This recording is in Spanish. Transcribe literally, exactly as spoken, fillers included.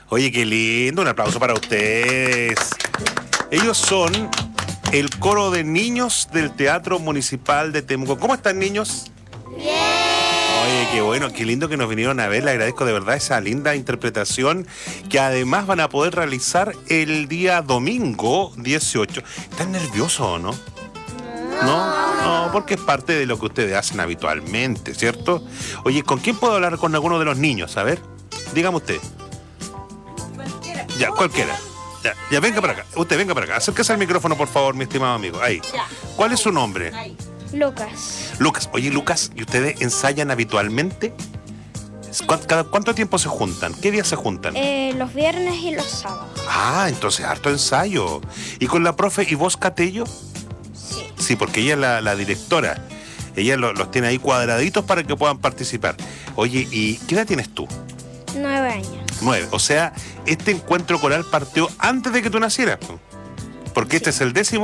Oye, qué lindo, un aplauso para ustedes. Ellos son el coro de niños del Teatro Municipal de Temuco. ¿Cómo están, niños? Bien. Oye, qué bueno, qué lindo que nos vinieron a ver. Le agradezco de verdad esa linda interpretación que además van a poder realizar el día domingo dieciocho. ¿Están nerviosos o no? No, no, porque es parte de lo que ustedes hacen habitualmente, ¿cierto? Oye, ¿con quién puedo hablar con alguno de los niños? A ver, dígame usted. Cualquiera. Ya, cualquiera. Ya, ya, venga para acá. Usted venga para acá. Acérquese al micrófono, por favor, mi estimado amigo. Ahí. Ya. ¿Cuál es su nombre? Ahí. Lucas. Lucas. Oye, Lucas, ¿y ustedes ensayan habitualmente? ¿Cuánto, cada, ¿Cuánto tiempo se juntan? ¿Qué días se juntan? Eh, los viernes y los sábados. Ah, entonces harto ensayo. ¿Y con la profe y vos, Catello? Sí. Sí, porque ella es la, la directora. Ella lo- los tiene ahí cuadraditos para que puedan participar. Oye, ¿y qué edad tienes tú? Nueve años. Nueve. O sea, este encuentro coral partió antes de que tú nacieras. Porque este es el décimo